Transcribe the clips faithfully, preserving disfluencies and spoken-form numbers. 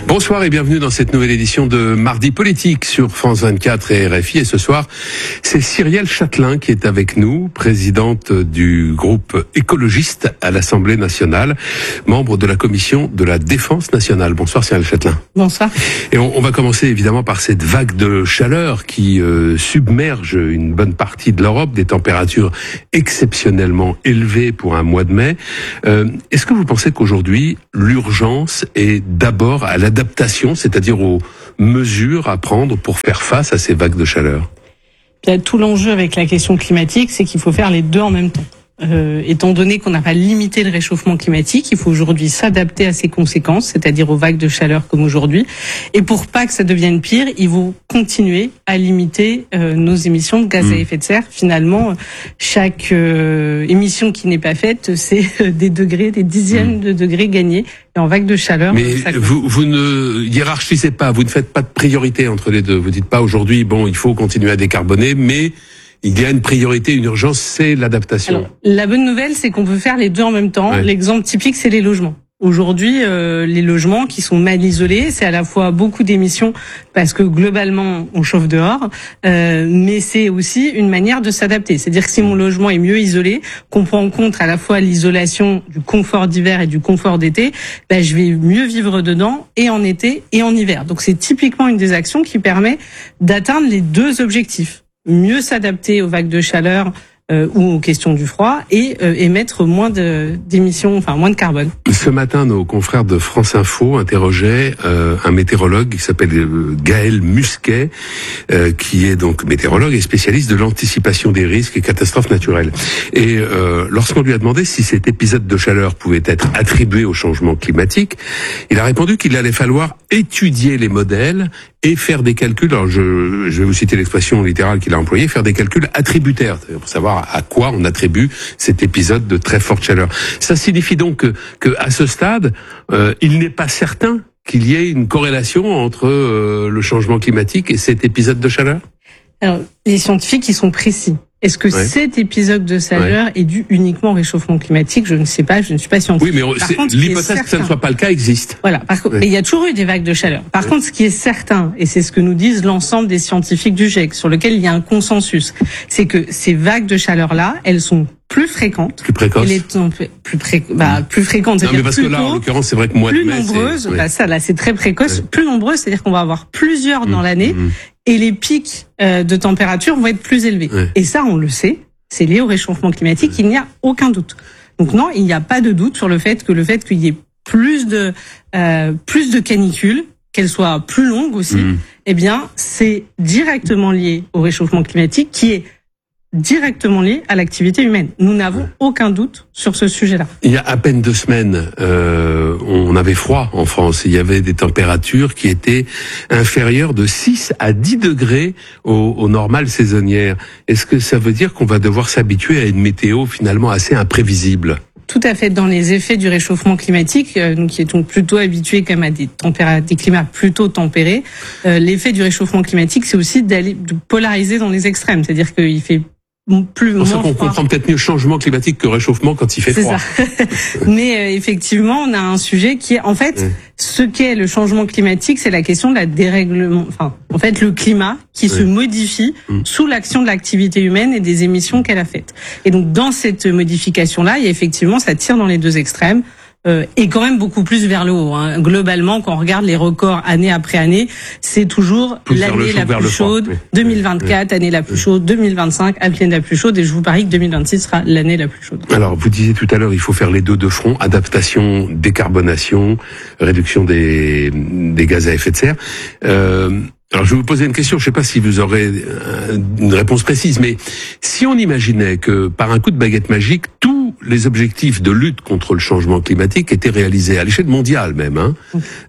Bonsoir et bienvenue dans cette nouvelle édition de Mardi Politique sur France vingt-quatre et R F I. Et ce soir, c'est Cyrielle Châtelain qui est avec nous, présidente du groupe écologiste à l'Assemblée nationale, membre de la commission de la défense nationale. Bonsoir Cyrielle Châtelain. Bonsoir. Et on, on va commencer évidemment par cette vague de chaleur qui euh, submerge une bonne partie de l'Europe, des températures exceptionnellement élevées pour un mois de mai. Euh, est-ce que vous pensez qu'aujourd'hui, l'urgence est d'abord à l'adaptation, c'est-à-dire aux mesures à prendre pour faire face à ces vagues de chaleur? Tout l'enjeu avec la question climatique, c'est qu'il faut faire les deux en même temps. Euh, étant donné qu'on n'a pas limité le réchauffement climatique, il faut aujourd'hui s'adapter à ses conséquences, c'est-à-dire aux vagues de chaleur comme aujourd'hui. Et pour pas que ça devienne pire, il faut continuer à limiter euh, nos émissions de gaz mmh. à effet de serre. Finalement, chaque euh, émission qui n'est pas faite, c'est des degrés, des dizaines mmh. de degrés gagnés. Et en vague de chaleur... Mais ça vous, vous ne hiérarchisez pas, vous ne faites pas de priorité entre les deux. Vous dites pas aujourd'hui, bon, il faut continuer à décarboner, mais... il y a une priorité, une urgence, c'est l'adaptation. Alors, la bonne nouvelle, c'est qu'on peut faire les deux en même temps. Ouais. L'exemple typique, c'est les logements. Aujourd'hui, euh, les logements qui sont mal isolés, c'est à la fois beaucoup d'émissions parce que globalement, on chauffe dehors, euh, mais c'est aussi une manière de s'adapter. C'est-à-dire que si mon logement est mieux isolé, qu'on prend en compte à la fois l'isolation du confort d'hiver et du confort d'été, ben, je vais mieux vivre dedans et en été et en hiver. Donc c'est typiquement une des actions qui permet d'atteindre les deux objectifs. Mieux s'adapter aux vagues de chaleur euh, ou aux questions du froid et euh, émettre moins de, d'émissions, enfin moins de carbone. Ce matin, nos confrères de France Info interrogeaient euh, un météorologue qui s'appelle euh, Gaël Musquet, euh, qui est donc météorologue et spécialiste de l'anticipation des risques et catastrophes naturelles. Et euh, lorsqu'on lui a demandé si cet épisode de chaleur pouvait être attribué au changement climatique, il a répondu qu'il allait falloir étudier les modèles et faire des calculs. Alors je, je vais vous citer l'expression littérale qu'il a employée, faire des calculs attributaires, pour savoir à quoi on attribue cet épisode de très forte chaleur. Ça signifie donc que, que à ce stade, euh, il n'est pas certain qu'il y ait une corrélation entre euh, le changement climatique et cet épisode de chaleur? Alors, les scientifiques, ils sont précis. Est-ce que ouais. cet épisode de chaleur ouais. est dû uniquement au réchauffement climatique? Je ne sais pas, je ne suis pas scientifique. Oui, mais contre, l'hypothèse que ça ne soit pas le cas existe. Voilà. Par contre, ouais. mais il y a toujours eu des vagues de chaleur. Par ouais. contre, ce qui est certain, et c'est ce que nous disent l'ensemble des scientifiques du GIEC, sur lequel il y a un consensus, c'est que ces vagues de chaleur-là, elles sont plus fréquentes. Plus précoces. Les plus, pré... bah, plus fréquentes, c'est-à-dire non, mais parce plus que là, tôt, en l'occurrence, c'est vrai que moi plus de mai, nombreuses. C'est... Ouais. Bah, ça, là, c'est très précoce. Ouais. Plus nombreuses, c'est-à-dire qu'on va avoir plusieurs mmh. dans l'année, mmh. et les pics euh, de température vont être plus élevés. Ouais. Et ça, on le sait. C'est lié au réchauffement climatique, il n'y a aucun doute. Donc non, il n'y a pas de doute sur le fait que le fait qu'il y ait plus de euh, plus de canicules, qu'elles soient plus longues aussi, mmh. eh bien, c'est directement lié au réchauffement climatique qui est directement lié à l'activité humaine. Nous n'avons aucun doute sur ce sujet-là. Il y a à peine deux semaines, euh, on avait froid en France. Il y avait des températures qui étaient inférieures de six à dix degrés au, au normal saisonnière. Est-ce que ça veut dire qu'on va devoir s'habituer à une météo finalement assez imprévisible ? Tout à fait. Dans les effets du réchauffement climatique, euh, nous qui étions plutôt habitués quand même à des, tempéra- des climats plutôt tempérés, euh, l'effet du réchauffement climatique, c'est aussi d'aller de polariser dans les extrêmes. C'est-à-dire qu'il fait plus pour ça qu'on comprend peut-être mieux changement climatique que réchauffement quand il fait c'est froid. Ça. Mais euh, effectivement, on a un sujet qui est en fait mmh. ce qu'est le changement climatique, c'est la question de la dérèglement. Enfin, en fait, le climat qui mmh. se modifie mmh. sous l'action de l'activité humaine et des émissions qu'elle a faites. Et donc, dans cette modification-là, il y a effectivement, ça tire dans les deux extrêmes. Euh, et quand même beaucoup plus vers le haut. Hein. Globalement, quand on regarde les records année après année, c'est toujours plus l'année la plus chaude, oui. deux mille vingt-quatre, oui. année la plus oui. chaude, deux mille vingt-cinq, année la plus chaude, et je vous parie que deux mille vingt-six sera l'année la plus chaude. Alors, vous disiez tout à l'heure, il faut faire les deux de front, adaptation, décarbonation, réduction des, des gaz à effet de serre. Euh, alors, je vais vous poser une question, je ne sais pas si vous aurez une réponse précise, mais si on imaginait que par un coup de baguette magique, tous les objectifs de lutte contre le changement climatique étaient réalisés à l'échelle mondiale même, hein,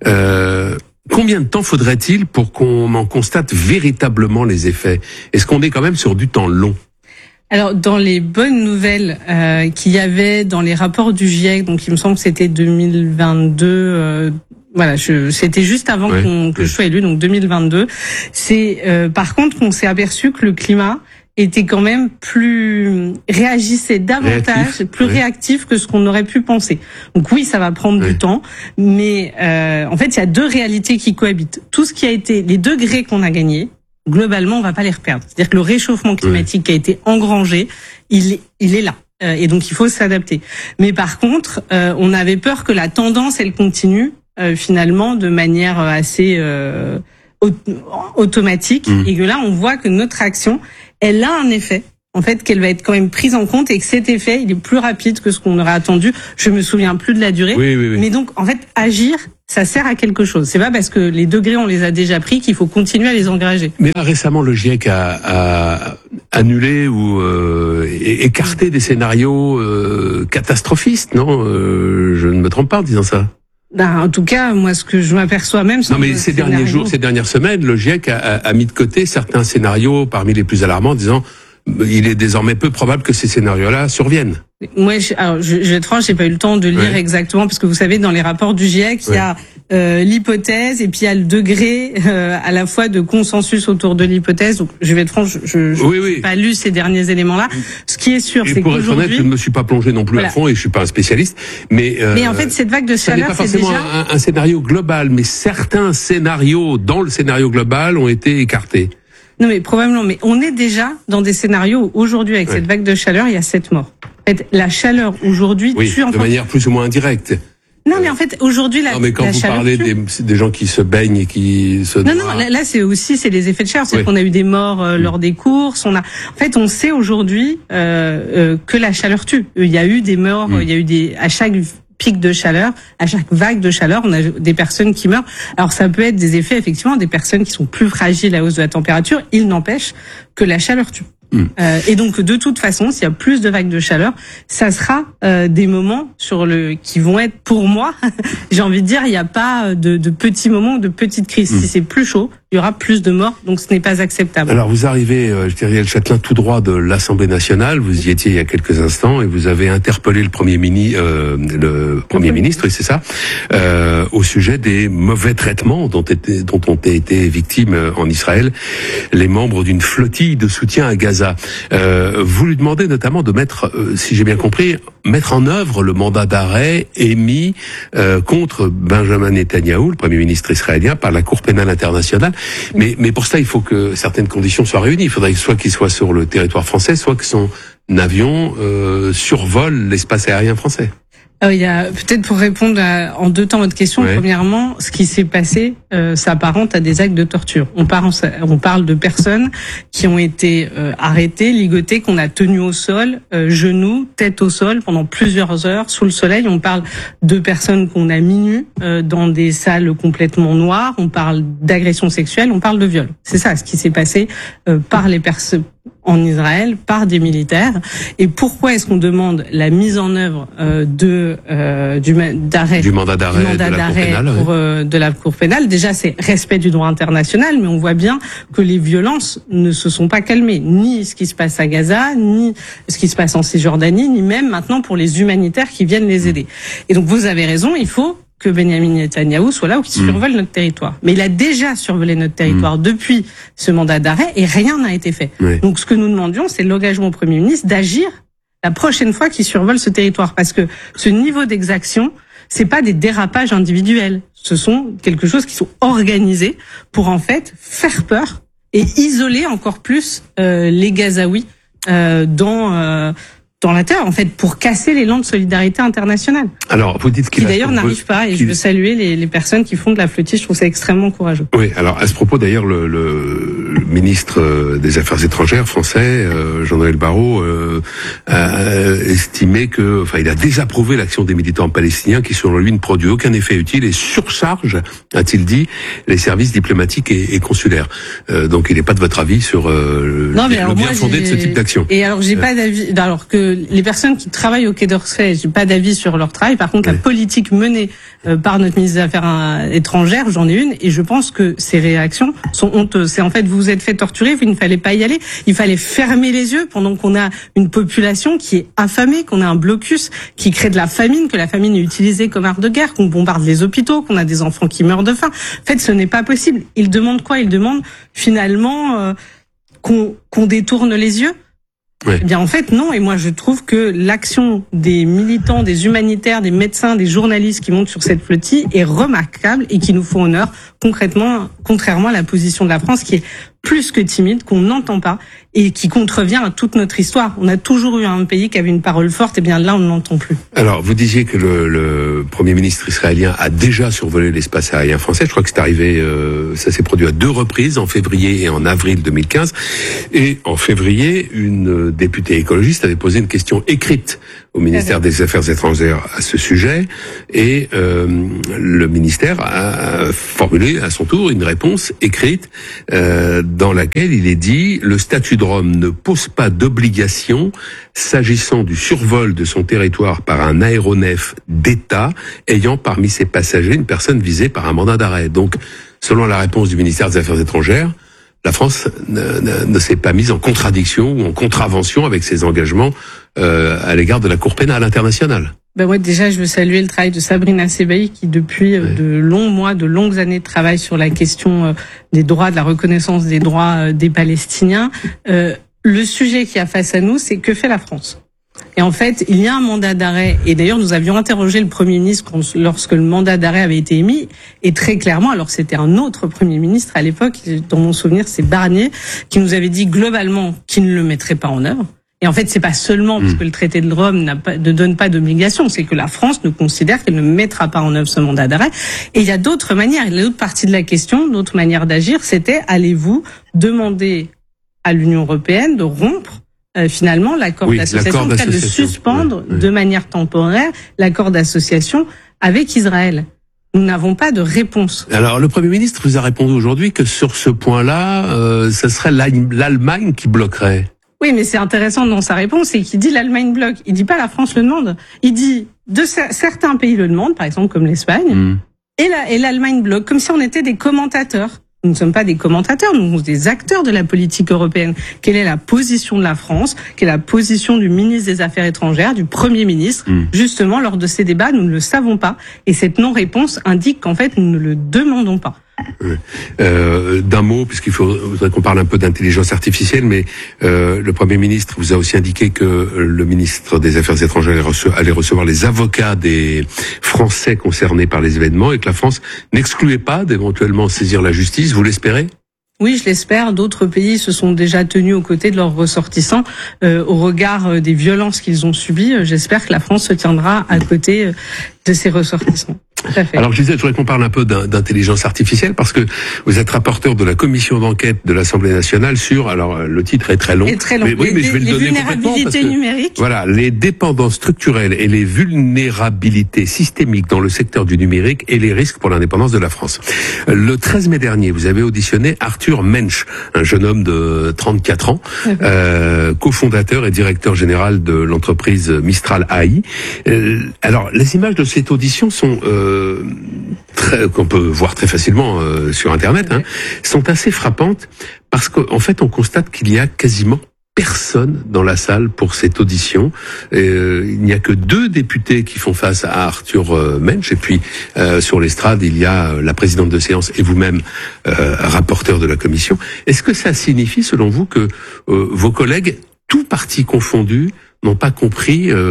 euh, combien de temps faudrait-il pour qu'on en constate véritablement les effets? Est-ce qu'on est quand même sur du temps long? Alors, dans les bonnes nouvelles euh, qu'il y avait dans les rapports du GIEC, donc il me semble que c'était deux mille vingt-deux, euh, voilà, je, c'était juste avant ouais, qu'on, que ouais. je sois élu, donc deux mille vingt-deux. C'est euh, par contre qu'on s'est aperçu que le climat était quand même plus réagissait davantage, réactif, plus oui. réactif que ce qu'on aurait pu penser. Donc oui, ça va prendre oui. du temps, mais euh, en fait, il y a deux réalités qui cohabitent. Tout ce qui a été les degrés qu'on a gagnés, globalement, on va pas les reperdre. C'est-à-dire que le réchauffement climatique oui. qui a été engrangé, il est, il est là. Euh, et donc il faut s'adapter. Mais par contre, euh, on avait peur que la tendance, elle continue euh, finalement de manière assez euh, automatique, mmh. et que là, on voit que notre action, elle a un effet, en fait, qu'elle va être quand même prise en compte et que cet effet, il est plus rapide que ce qu'on aurait attendu. Je me souviens plus de la durée. Oui, oui, oui. Mais donc, en fait, agir, ça sert à quelque chose. C'est pas parce que les degrés, on les a déjà pris qu'il faut continuer à les engager. Mais là, récemment, le GIEC a, a annulé ou euh, écarté des scénarios euh, catastrophistes, non euh, Je ne me trompe pas en disant ça. Ben, en tout cas, moi, ce que je m'aperçois même... Non, mais ces derniers jours, ces dernières semaines, le GIEC a, a, a mis de côté certains scénarios parmi les plus alarmants, en disant il est désormais peu probable que ces scénarios-là surviennent. Moi, je, alors, je, je vais être franche, j'ai pas eu le temps de lire ouais. exactement, parce que vous savez, dans les rapports du GIEC, il ouais. y a euh, l'hypothèse et puis il y a le degré euh, à la fois de consensus autour de l'hypothèse. Donc, je vais être franche, je je oui, oui. n'ai pas lu ces derniers éléments-là. Ce qui est sûr, c'est qu'aujourd'hui... pour être honnête, je ne me suis pas plongé non plus voilà. à fond et je suis pas un spécialiste. Mais, euh, mais en fait, cette vague de chaleur, c'est déjà... un, un scénario global, mais certains scénarios dans le scénario global ont été écartés. Non, mais probablement. Mais on est déjà dans des scénarios où aujourd'hui, avec ouais. cette vague de chaleur, il y a sept morts. En fait, la chaleur aujourd'hui oui, tue... de enfin... manière plus ou moins indirecte. Non, mais en fait, aujourd'hui, la, non, mais quand la vous chaleur parlez des, des gens qui se baignent et qui se... Non, non, là, là c'est aussi, c'est les effets de chaleur. C'est oui. qu'on a eu des morts euh, lors des courses. On a, en fait, on sait aujourd'hui euh, euh, que la chaleur tue. Il y a eu des morts, mm. il y a eu des... À chaque pic de chaleur, à chaque vague de chaleur, on a des personnes qui meurent. Alors, ça peut être des effets, effectivement, des personnes qui sont plus fragiles à la hausse de la température. Il n'empêche que la chaleur tue. Mmh. Euh, et donc de toute façon, s'il y a plus de vagues de chaleur, ça sera euh, des moments sur le qui vont être pour moi, j'ai envie de dire, il n'y a pas de, de petits moments ou de petites crises. Mmh. Si c'est plus chaud, il y aura plus de morts, donc ce n'est pas acceptable. Alors vous arrivez, euh, Gabriel Châtelain, tout droit de l'Assemblée nationale. Vous y étiez il y a quelques instants et vous avez interpellé le premier ministre, euh, le premier ministre, oui, c'est ça, euh, au sujet des mauvais traitements dont, été, dont ont été victimes en Israël les membres d'une flottille de soutien à Gaza. Euh, vous lui demandez notamment de mettre, euh, si j'ai bien compris, mettre en œuvre le mandat d'arrêt émis euh, contre Benjamin Netanyahou, le Premier ministre israélien, par la Cour pénale internationale. Mais, mais pour ça, il faut que certaines conditions soient réunies. Il faudrait soit qu'il soit sur le territoire français, soit que son avion euh, survole l'espace aérien français. Euh, il y a peut-être pour répondre à, en deux temps à votre question. Ouais. Premièrement, ce qui s'est passé euh, s'apparente à des actes de torture. On parle, on parle de personnes qui ont été euh, arrêtées, ligotées, qu'on a tenues au sol, euh, genoux, tête au sol pendant plusieurs heures sous le soleil. On parle de personnes qu'on a mis nues euh, dans des salles complètement noires. On parle d'agression sexuelle. On parle de viol. C'est ça ce qui s'est passé euh, par les personnes en Israël par des militaires. Et pourquoi est-ce qu'on demande la mise en œuvre euh, de euh, du d'arrêt du mandat d'arrêt de la Cour pénale, pour, euh, de la Cour pénale? Déjà, c'est respect du droit international, mais on voit bien que les violences ne se sont pas calmées, ni ce qui se passe à Gaza, ni ce qui se passe en Cisjordanie, ni même maintenant pour les humanitaires qui viennent les aider. Et donc vous avez raison, il faut que Benjamin Netanyahou soit là ou qu'il mmh. survole notre territoire. Mais il a déjà survolé notre territoire mmh. depuis ce mandat d'arrêt et rien n'a été fait. Oui. Donc ce que nous demandions, c'est l'engagement au Premier ministre d'agir la prochaine fois qu'il survole ce territoire. Parce que ce niveau d'exaction, c'est pas des dérapages individuels. Ce sont quelque chose qui sont organisés pour en fait faire peur et isoler encore plus euh, les Gazaouis euh, dans... Euh, dans la terre, en fait, pour casser l'élan de solidarité internationale. Alors, vous dites qu'il qui d'ailleurs n'arrive pas, et je veux saluer les, les personnes qui font de la flottille, je trouve ça extrêmement courageux. Oui, alors à ce propos, d'ailleurs, le, le, le ministre des Affaires étrangères français, euh, Jean-Noël Barrot, euh, a estimé que, enfin, il a désapprouvé l'action des militants palestiniens qui, selon lui, ne produit aucun effet utile et surcharge, a-t-il dit, les services diplomatiques et, et consulaires. Euh, donc, il n'est pas de votre avis sur euh, non, mais le bien fondé de ce type d'action. Et alors, j'ai euh. pas d'avis, alors que les personnes qui travaillent au Quai d'Orsay, j'ai pas d'avis sur leur travail. Par contre, oui. la politique menée euh, par notre ministre des Affaires étrangères, j'en ai une, et je pense que ces réactions sont honteuses. C'est en fait, vous vous êtes fait torturer, il ne fallait pas y aller. Il fallait fermer les yeux pendant qu'on a une population qui est affamée, qu'on a un blocus qui crée de la famine, que la famine est utilisée comme arme de guerre, qu'on bombarde les hôpitaux, qu'on a des enfants qui meurent de faim. En fait, ce n'est pas possible. Ils demandent quoi? Ils demandent finalement... Euh, qu'on qu'on détourne les yeux? Ouais. Eh bien, en fait, non. Et moi, je trouve que l'action des militants, des humanitaires, des médecins, des journalistes qui montent sur cette flottille est remarquable et qui nous font honneur, concrètement, contrairement à la position de la France qui est plus que timide, qu'on n'entend pas et qui contrevient à toute notre histoire. On a toujours eu un pays qui avait une parole forte, et bien là, on ne l'entend plus. Alors, vous disiez que le, le Premier ministre israélien a déjà survolé l'espace aérien français. Je crois que c'est arrivé, euh, ça s'est produit à deux reprises, en février et en avril deux mille quinze. Et en février, une députée écologiste avait posé une question écrite au ministère des Affaires étrangères à ce sujet, et euh, le ministère a formulé à son tour une réponse écrite euh, dans laquelle il est dit « Le statut de Rome ne pose pas d'obligation s'agissant du survol de son territoire par un aéronef d'État ayant parmi ses passagers une personne visée par un mandat d'arrêt ». Donc, selon la réponse du ministère des Affaires étrangères, la France ne, ne, ne s'est pas mise en contradiction ou en contravention avec ses engagements euh, à l'égard de la Cour pénale internationale. Ben ouais, déjà, je veux saluer le travail de Sabrina Sebaï qui, depuis ouais. de longs mois, de longues années, travaille sur la question des droits, de la reconnaissance des droits des Palestiniens. Euh, le sujet qui a face à nous, c'est que fait la France ? Et en fait, il y a un mandat d'arrêt, et d'ailleurs nous avions interrogé le Premier ministre lorsque le mandat d'arrêt avait été émis, et très clairement, alors c'était un autre Premier ministre à l'époque, dans mon souvenir c'est Barnier, qui nous avait dit globalement qu'il ne le mettrait pas en œuvre. Et en fait, c'est pas seulement parce que le traité de Rome n'a pas, ne donne pas d'obligation, c'est que la France ne considère qu'elle ne mettra pas en œuvre ce mandat d'arrêt. Et il y a d'autres manières, il y a d'autres parties de la question, d'autres manières d'agir, c'était allez-vous demander à l'Union européenne de rompre Euh, finalement l'accord oui, d'association, en tout cas de suspendre oui, oui. de manière temporaire l'accord d'association avec Israël. Nous n'avons pas de réponse. Alors le Premier ministre vous a répondu aujourd'hui que sur ce point-là, euh, ce serait l'Allemagne qui bloquerait. Oui, mais c'est intéressant dans sa réponse, c'est qu'il dit l'Allemagne bloque. Il dit pas la France le demande. Il dit de certains pays le demandent, par exemple comme l'Espagne, mmh. et la, et l'Allemagne bloque, comme si on était des commentateurs. Nous ne sommes pas des commentateurs, nous sommes des acteurs de la politique européenne. Quelle est la position de la France? Quelle est la position du ministre des Affaires étrangères, du Premier ministre? mmh. Justement, lors de ces débats, nous ne le savons pas. Et cette non-réponse indique qu'en fait, nous ne le demandons pas. Euh, d'un mot, puisqu'il faudrait qu'on parle un peu d'intelligence artificielle, mais euh, le Premier ministre vous a aussi indiqué que le ministre des Affaires étrangères allait recevoir les avocats des Français concernés par les événements et que la France n'excluait pas d'éventuellement saisir la justice. Vous l'espérez ? Oui, je l'espère. D'autres pays se sont déjà tenus aux côtés de leurs ressortissants euh, au regard des violences qu'ils ont subies. J'espère que la France se tiendra à côté de ses ressortissants. Tout à fait. Alors je disais, je voudrais qu'on parle un peu d'intelligence artificielle parce que vous êtes rapporteur de la commission d'enquête de l'Assemblée nationale sur, alors le titre est très long, et très long. Mais, oui, les, mais je vais les le donner vulnérabilités parce que, numériques. Voilà, les dépendances structurelles et les vulnérabilités systémiques dans le secteur du numérique et les risques pour l'indépendance de la France. Le treize mai dernier, vous avez auditionné Arthur Mensch, un jeune homme de trente-quatre ans, mmh. euh, cofondateur et directeur général de l'entreprise Mistral A I. Euh, alors les images de cette audition sont euh, Très, qu'on peut voir très facilement euh, sur Internet, hein, sont assez frappantes parce qu'en fait, on constate qu'il y a quasiment personne dans la salle pour cette audition. Euh, il n'y a que deux députés qui font face à Arthur euh, Mensch, et puis euh, sur l'estrade, il y a euh, la présidente de séance et vous-même, euh, rapporteur de la commission. Est-ce que ça signifie, selon vous, que euh, vos collègues, tous partis confondus, n'ont pas compris euh,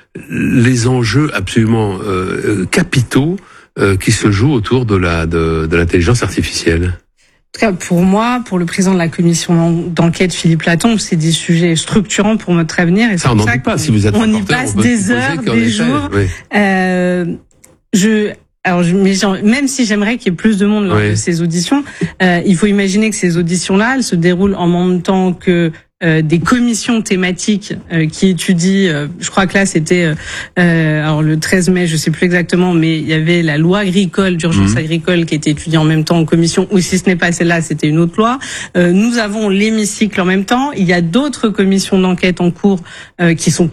les enjeux absolument euh, capitaux euh, qui se jouent autour de la de, de l'intelligence artificielle? En tout cas, pour moi, pour le président de la commission d'enquête, Philippe Latombe, c'est des sujets structurants pour notre avenir. Et ça, on n'en dit pas. Si vous êtes on y passe on des heures, des jours. Oui. Euh, je, alors, je, mais même si j'aimerais qu'il y ait plus de monde lors oui. de ces auditions, euh, il faut imaginer que ces auditions-là, elles se déroulent en même temps que Euh, des commissions thématiques euh, qui étudient, euh, je crois que là c'était euh, alors le treize mai, je sais plus exactement, mais il y avait la loi agricole, d'urgence mmh. agricole qui était étudiée en même temps en commission, ou si ce n'est pas celle-là, c'était une autre loi. Euh, nous avons l'hémicycle en même temps, il y a d'autres commissions d'enquête en cours euh, qui sont